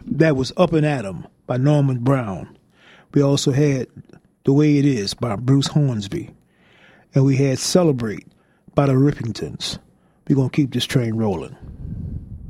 That was Up and Atom by Norman Brown. We also had The Way It Is by Bruce Hornsby. And we had Celebrate by the Rippingtons. We're going to keep this train rolling.